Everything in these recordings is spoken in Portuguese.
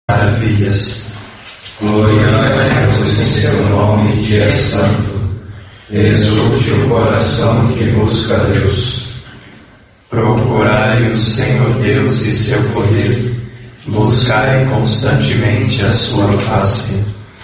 maravilhas. Gloriai-vos em seu nome que é santo. Exulte o coração que busca Deus. Procurai o Senhor Deus e seu poder. Buscai constantemente a sua face.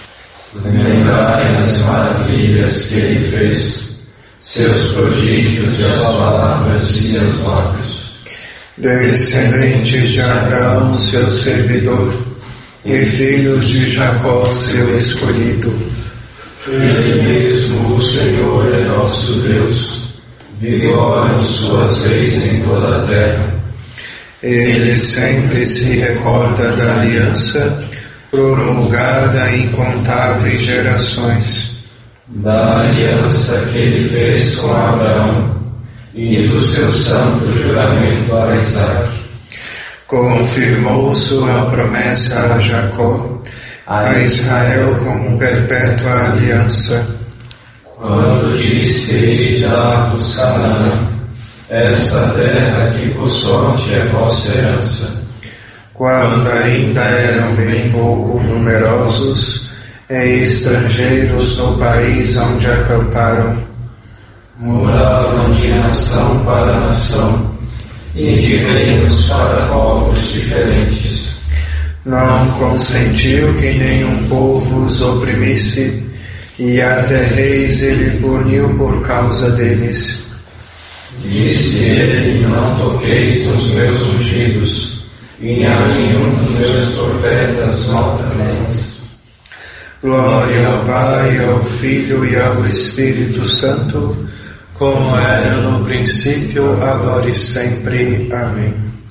Lembrai as maravilhas que ele fez, seus prodígios e as palavras de seus lábios. Descendentes de Abraão, seu servidor, e filhos de Jacó, seu escolhido. Ele mesmo, o Senhor, é nosso Deus. Vigoram suas leis em toda a terra. Ele sempre se recorda da aliança, promulgada em incontáveis gerações. Da aliança que ele fez com Abraão e do seu santo juramento a Isaque. Confirmou sua promessa a Jacó, a Israel com perpétua aliança. Quando disse ele dar-vos Canaã, esta terra que por sorte é vossa herança. Quando ainda eram bem pouco numerosos e estrangeiros no país onde acamparam. Mudavam de nação para nação e de reinos para povos diferentes. Não consentiu que nenhum povo os oprimisse, e até reis ele puniu por causa deles. Disse ele: não toqueis nos meus ungidos, e a nenhum dos meus profetas maltrateis. Glória ao Pai, ao Filho e ao Espírito Santo, como era no princípio, agora e sempre. Amém.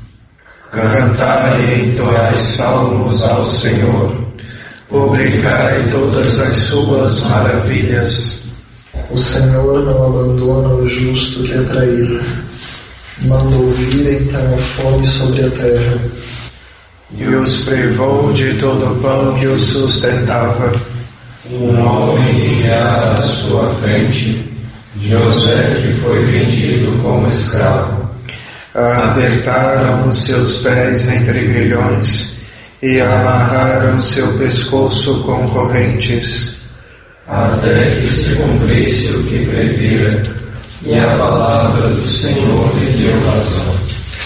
Cantai e entoai salmos ao Senhor, publicai todas as suas maravilhas. O Senhor não abandona o justo que é traído, manda ouvir então a fome sobre a terra. E os privou de todo o pão que os sustentava. Um homem guiara à sua frente, José, que foi vendido como escravo. Apertaram os seus pés entre grilhões e amarraram seu pescoço com correntes. Até que se cumprisse o que previra, e a palavra do Senhor lhe deu razão.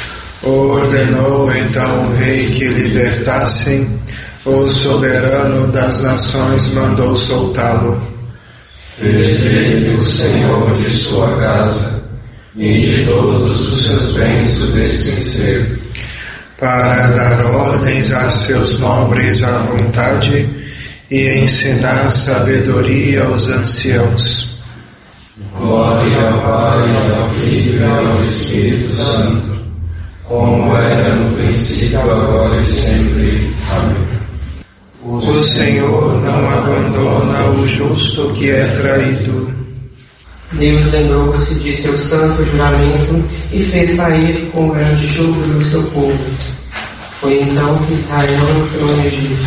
Ordenou então o rei que libertassem, o soberano das nações mandou soltá-lo. Fez ele o Senhor de sua casa, e de todos os seus bens o despenseiro, para dar ordens a seus nobres à vontade e ensinar sabedoria aos anciãos. Glória ao Pai, ao Filho e ao Espírito Santo, como era no princípio, agora e sempre. Amém. O Senhor não abandona o justo que é traído. Deus lembrou-se de seu santo juramento e fez sair com grande júbilo o seu povo. Foi então que Israel entrou no Egito.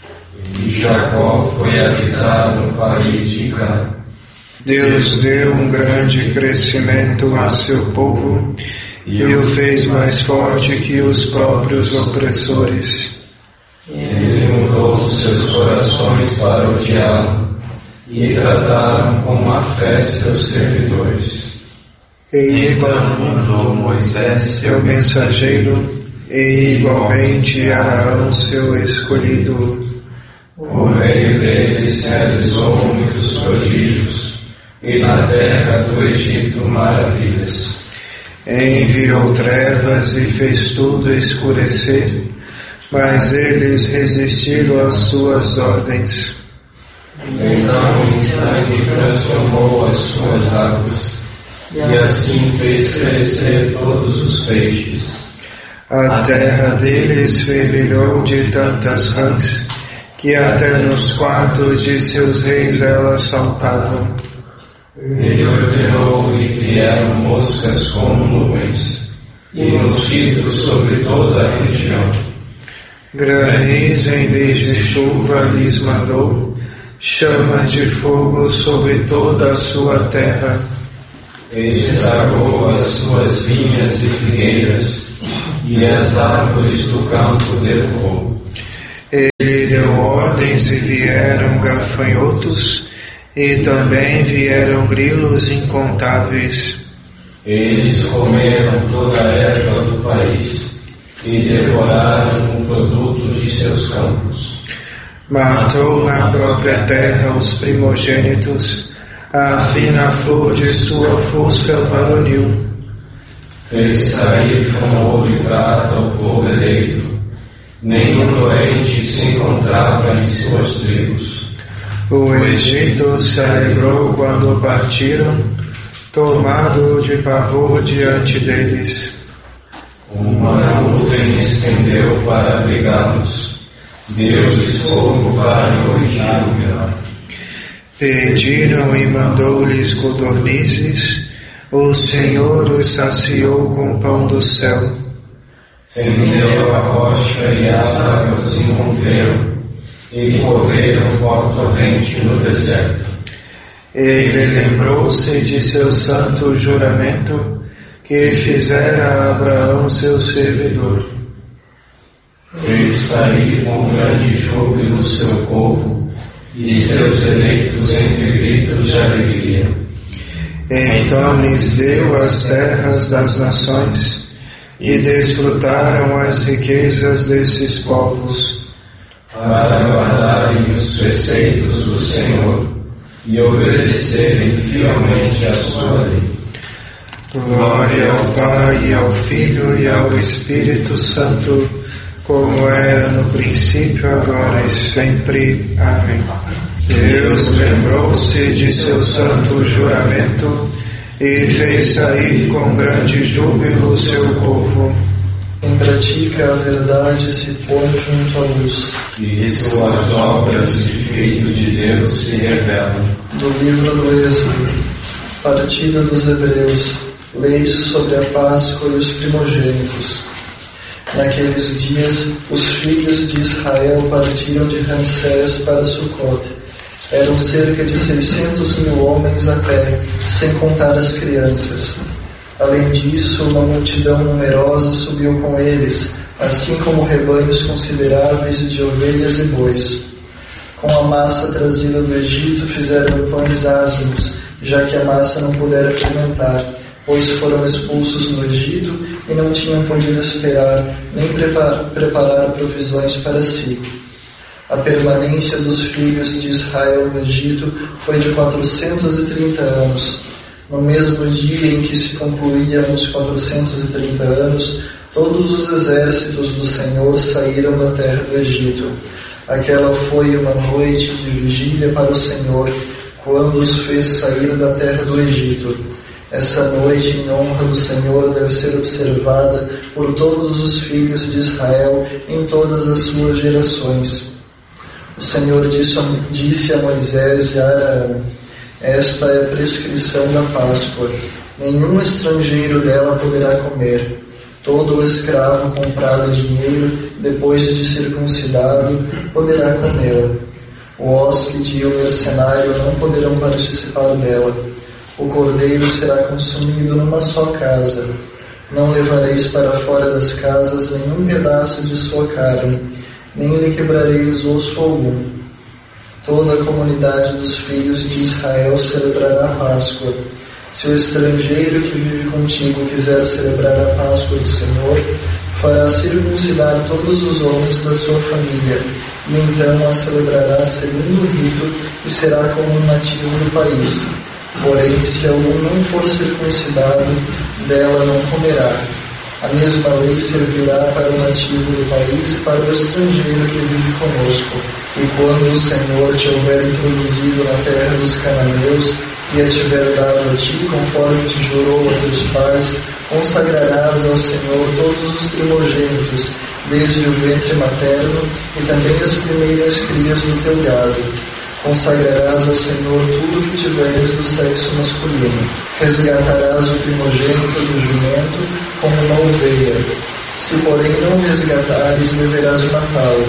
E Jacó foi habitar no país de Canaã. Deus deu um grande crescimento a seu povo e o fez mais forte que os próprios opressores. Ele mudou seus corações para odiá-lo e trataram com má fé seus servidores. Então mandou Moisés, seu mensageiro, e igualmente Araão, seu escolhido. Por meio deles realizou muitos prodígios, e na terra do Egito maravilhas. Enviou trevas e fez tudo escurecer, mas eles resistiram às suas ordens. Então em sangue transformou as suas águas, e assim fez crescer todos os peixes. A terra deles fervilhou de tantas rãs, que até nos quartos de seus reis elas saltavam. Ele ordenou e vieram moscas como nuvens, e mosquitos sobre toda a região. Granizo em vez de chuva lhes mandou, chamas de fogo sobre toda a sua terra. Estragou as suas vinhas e figueiras, e as árvores do campo derrubou. Ele deu ordens e vieram gafanhotos, e também vieram grilos incontáveis. Eles comeram toda a erva do país e devoraram o produto de seus campos. Matou na própria terra os primogênitos, a fina flor de sua força varonil. Fez sair com ouro e prata o povo eleito. Nenhum doente se encontrava em suas tribos. O Egito celebrou quando partiram, tomado de pavor diante deles. Uma nuvem estendeu para abrigá-los. Deu-lhes fogo para corrigi-lo. Pediram e mandou-lhes codornizes. O Senhor os saciou com pão do céu. Fendeu a rocha e as águas se romperam, e correram forte torrente no deserto. Ele lembrou-se de seu santo juramento, que fizera a Abraão seu servidor. Fez sair com grande júbilo seu povo, e seus eleitos entre gritos de alegria. Então lhes deu as terras das nações, e desfrutaram as riquezas desses povos. Para guardarem os preceitos do Senhor e obedecerem fielmente a sua lei. Glória ao Pai, e ao Filho e ao Espírito Santo, como era no princípio, agora e sempre. Amém. Deus lembrou-se de seu santo juramento e fez sair com grande júbilo seu povo. Quem pratica a verdade se põe junto à luz. E suas obras de Filho de Deus se revelam. Do livro do Êxodo, partida dos Hebreus, leis sobre a Páscoa e os primogênitos. Naqueles dias, os filhos de Israel partiram de Ramsés para Sucote. Eram cerca de 600.000 homens a pé, sem contar as crianças. Além disso, uma multidão numerosa subiu com eles, assim como rebanhos consideráveis de ovelhas e bois. Com a massa trazida do Egito fizeram pães ázimos, já que a massa não pudera fermentar, pois foram expulsos no Egito e não tinham podido esperar nem preparar provisões para si. A permanência dos filhos de Israel no Egito foi de 430 anos. No mesmo dia em que se concluíam os 430 anos, todos os exércitos do Senhor saíram da terra do Egito. Aquela foi uma noite de vigília para o Senhor, quando os fez sair da terra do Egito. Essa noite em honra do Senhor deve ser observada por todos os filhos de Israel em todas as suas gerações. O Senhor disse a Moisés e a Arão: esta é a prescrição da Páscoa. Nenhum estrangeiro dela poderá comer. Todo o escravo comprado a dinheiro, depois de circuncidado, poderá comê-la. O hóspede e o mercenário não poderão participar dela. O cordeiro será consumido numa só casa. Não levareis para fora das casas nenhum pedaço de sua carne, nem lhe quebrareis osso algum. Toda a comunidade dos filhos de Israel celebrará a Páscoa. Se o estrangeiro que vive contigo quiser celebrar a Páscoa do Senhor, fará circuncidar todos os homens da sua família, e então a celebrará segundo o rito e será como um nativo do país. Porém, se algum não for circuncidado, dela não comerá. A mesma lei servirá para o nativo do país e para o estrangeiro que vive conosco. E quando o Senhor te houver introduzido na terra dos cananeus e a tiver dado a ti, conforme te jurou a teus pais, consagrarás ao Senhor todos os primogênitos, desde o ventre materno e também as primeiras crias do teu gado. Consagrarás ao Senhor tudo que tiveres do sexo masculino. Resgatarás o primogênito do jumento como uma ovelha. Se, porém, não resgatares, deverás matá-lo.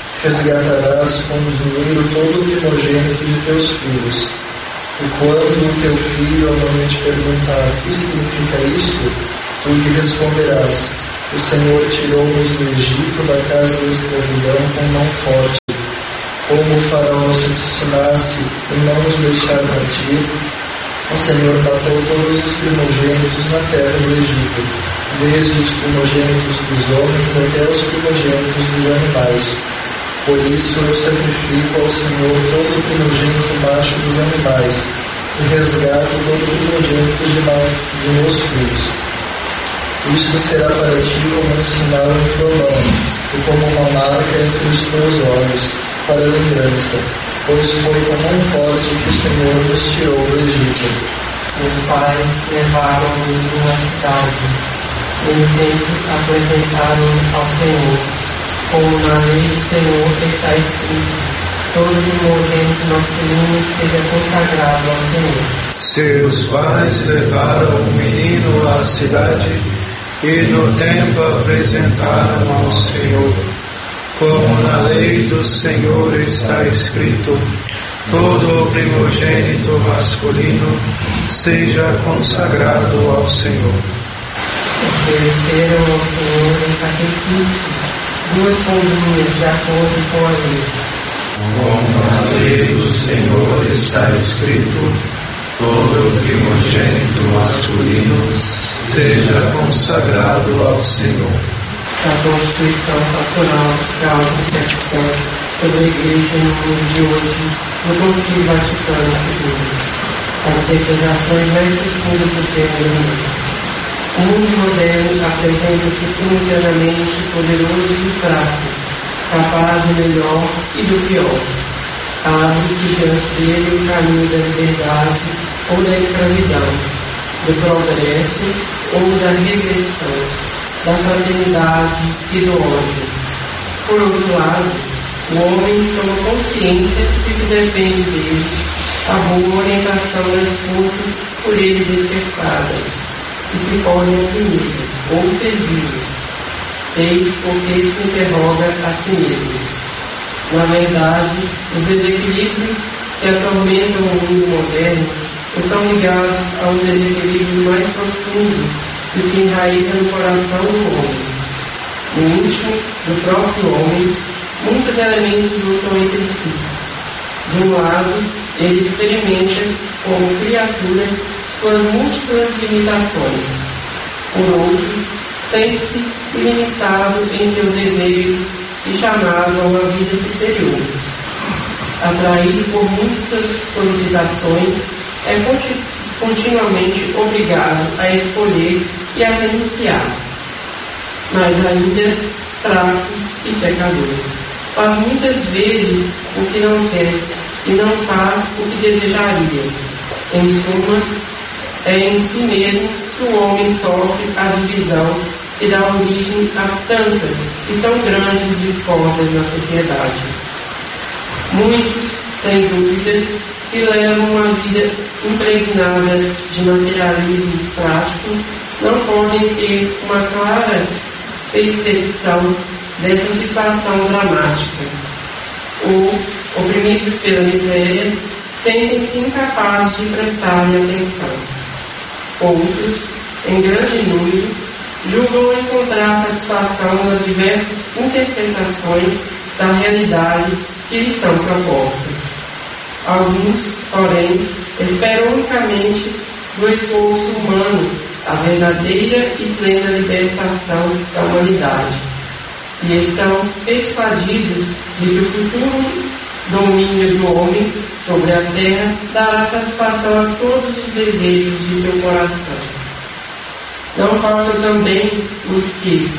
Resgatarás com dinheiro todo o primogênito de teus filhos. E quando o teu filho alguém te perguntar: que significa isto? Tu lhe responderás: O Senhor tirou-nos do Egito, da casa da escravidão, com mão forte. Como o faraó nos ensinasse em não nos deixar partir, o Senhor matou todos os primogênitos na terra do Egito, desde os primogênitos dos homens até os primogênitos dos animais. Por isso eu sacrifico ao Senhor todo o primogênito macho dos animais, e resgato todo o primogênito de meus filhos. Isto será para ti como um sinal em tua mão, e como uma marca entre os teus olhos, para lembrança, pois foi com mão forte que o Senhor nos tirou do Egito. Os pais levaram-nos uma cidade, e em tempo apresentaram ao Senhor, como na lei do Senhor está escrito: todo primogênito masculino seja consagrado ao Senhor. Seus pais levaram o menino à cidade e no templo apresentaram ao Senhor. Como na lei do Senhor está escrito: todo primogênito masculino seja consagrado ao Senhor. Ofereceram ao Senhor em sacrifício 2 pombinhas de acordo com a lei. Como na lei do Senhor está escrito: todo primogênito masculino seja consagrado ao Senhor. A Constituição Pastoral da Concepção sobre a Igreja no mundo de hoje, no Concílio Vaticano II. As interpretações mais profundas do tema. O mundo moderno apresenta-se simultaneamente poderoso e fraco, capaz do melhor e do pior. Abre-se diante dele o caminho da liberdade ou da escravidão, do progresso ou da regressão, da fraternidade e do ódio. Por outro lado, o homem toma consciência de que depende dele a boa orientação das forças por ele despertadas, e que podem oprimir ou servir, desde porque se interroga a si mesmo. Na verdade, os desequilíbrios que atormentam o mundo moderno estão ligados a um desequilíbrio mais profundo que se enraiza no coração do homem. No íntimo do próprio homem, muitos elementos lutam entre si. De um lado, ele experimenta, como criatura, suas múltiplas limitações. Por outro, sente-se ilimitado em seus desejos e chamado a uma vida superior. Atraído por muitas solicitações, é continuamente obrigado a escolher e a renunciar, mas ainda fraco e pecador. Faz muitas vezes o que não quer e não faz o que desejaria. Em suma, é em si mesmo que o homem sofre a divisão que dá origem a tantas e tão grandes discórdias na sociedade. Muitos, sem dúvida, que levam uma vida impregnada de materialismo prático, não podem ter uma clara percepção dessa situação dramática. Ou, oprimidos pela miséria, sentem-se incapazes de prestar-lhe atenção. Outros, em grande número, julgam encontrar satisfação nas diversas interpretações da realidade que lhes são propostas. Alguns, porém, esperam unicamente do esforço humano a verdadeira e plena libertação da humanidade, e estão persuadidos de que o futuro domínio do homem sobre a terra dará satisfação a todos os desejos de seu coração. Não faltam também os que,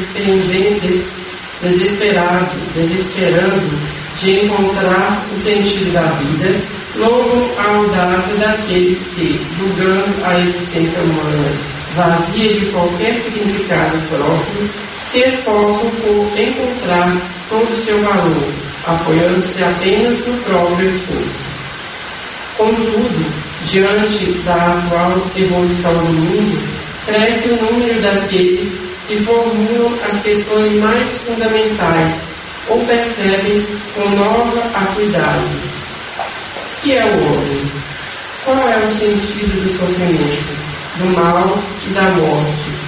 desesperando de encontrar o sentido da vida, louvam a audácia daqueles que, julgando a existência humana vazia de qualquer significado próprio, se esforçam por encontrar todo o seu valor, apoiando-se apenas no próprio esforço. Contudo, diante da atual evolução do mundo, cresce o número daqueles que formulam as questões mais fundamentais ou percebem com nova acuidade. O que é o homem? Qual é o sentido do sofrimento, do mal e da morte?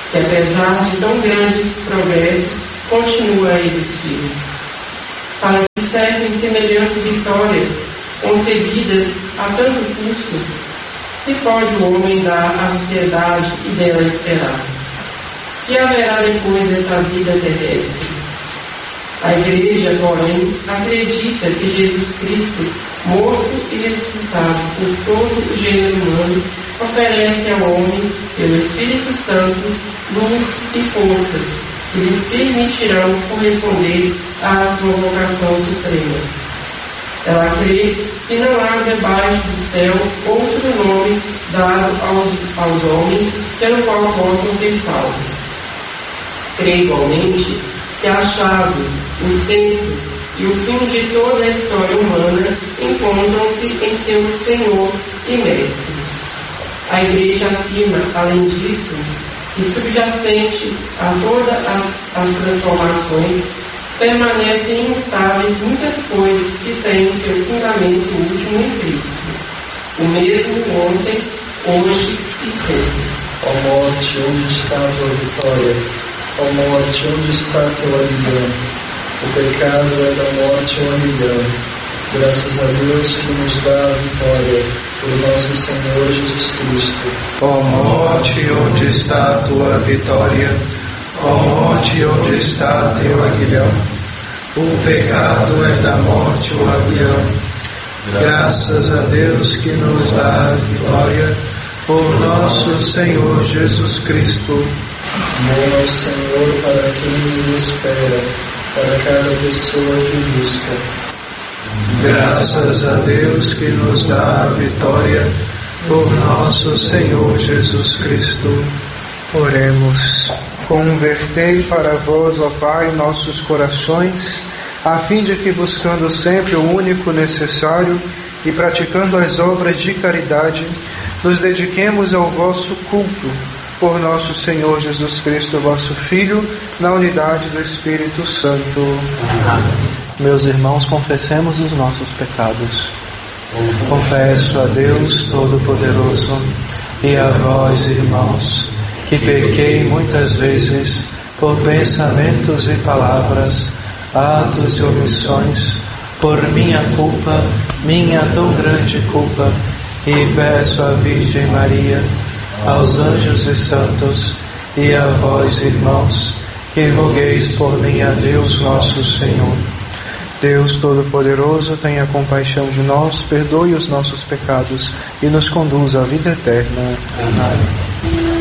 que apesar de tão grandes progressos, continua a existir. Para que servem semelhantes histórias, concebidas a tanto custo, que pode o homem dar à sociedade e dela esperar? Que haverá depois dessa vida terrestre? A Igreja, porém, acredita que Jesus Cristo, morto e ressuscitado por todo o gênero humano, oferece ao homem, pelo Espírito Santo, luz e forças que lhe permitirão corresponder à sua vocação suprema. Ela crê que não há debaixo do céu outro nome dado aos homens pelo qual possam ser salvos. Crê igualmente que a chave, o centro e o fim de toda a história humana encontram-se em seu Senhor e Mestre. A Igreja afirma, além disso, que subjacente a todas as transformações permanecem imutáveis muitas coisas que têm seu fundamento último em Cristo, o mesmo ontem, hoje e sempre. Ó morte, onde está a tua vitória? Ó morte, onde está teu aguilhão? O pecado é da morte o aguilhão. Graças a Deus que nos dá a vitória, por nosso Senhor Jesus Cristo. Ó morte, onde está a tua vitória? Ó morte, onde está teu aguilhão? O pecado é da morte o aguilhão. Graças a Deus que nos dá a vitória, por nosso Senhor Jesus Cristo. Bom é o Senhor para quem o espera, para cada pessoa que busca. Graças a Deus que nos dá a vitória, por nosso Senhor Jesus Cristo. Oremos. Convertei para vós, ó Pai, nossos corações, a fim de que, buscando sempre o único necessário e praticando as obras de caridade, nos dediquemos ao vosso culto, por nosso Senhor Jesus Cristo, vosso Filho, na unidade do Espírito Santo. Amém. Meus irmãos, confessemos os nossos pecados. Confesso a Deus Todo-Poderoso e a vós, irmãos, que pequei muitas vezes por pensamentos e palavras, atos e omissões, por minha culpa, minha tão grande culpa, e peço à Virgem Maria, aos anjos e santos, e a vós, irmãos, que rogueis por mim a Deus nosso Senhor. Deus Todo-Poderoso, tenha compaixão de nós, perdoe os nossos pecados e nos conduza à vida eterna. Amém.